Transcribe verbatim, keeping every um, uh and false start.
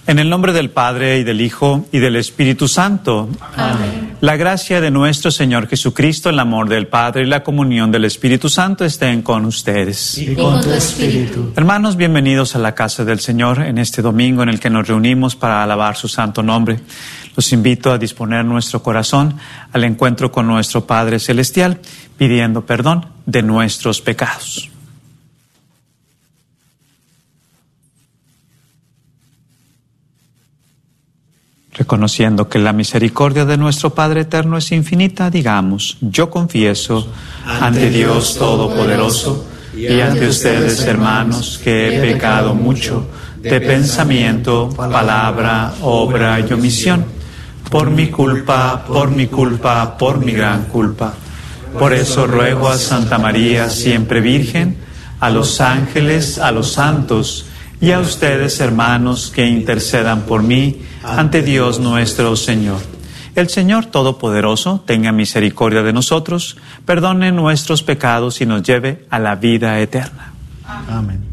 En el nombre del Padre, y del Hijo, y del Espíritu Santo. Amén. La gracia de nuestro Señor Jesucristo, el amor del Padre y la comunión del Espíritu Santo estén con ustedes. Y con tu espíritu. Hermanos, bienvenidos a la casa del Señor en este domingo en el que nos reunimos para alabar su santo nombre. Los invito a disponer nuestro corazón al encuentro con nuestro Padre Celestial, pidiendo perdón de nuestros pecados. Reconociendo que la misericordia de nuestro Padre Eterno es infinita, digamos: yo confieso ante Dios Todopoderoso y ante ustedes, hermanos, que he pecado mucho de pensamiento, palabra, obra y omisión, por mi culpa, por mi culpa, por mi gran culpa. Por eso ruego a Santa María, siempre Virgen, a los ángeles, a los santos y a ustedes, hermanos, que intercedan por mí ante Dios nuestro Señor. El Señor Todopoderoso tenga misericordia de nosotros, perdone nuestros pecados y nos lleve a la vida eterna. Amén.